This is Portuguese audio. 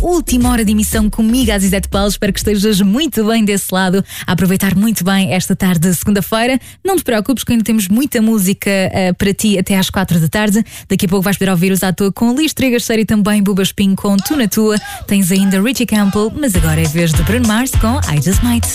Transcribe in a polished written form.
última hora de emissão comigo, Azizete Paulo. Espero que estejas muito bem desse lado, a aproveitar muito bem esta tarde de segunda-feira. Não te preocupes que ainda temos muita música para ti até às 4 da tarde. Daqui a pouco vais poder ouvir os à toa com Liz Trigacheiro e também Buba Espinho com Tu na Tua. Tens ainda Richie Campbell, mas agora é vez de Bruno Mars com I Just Might.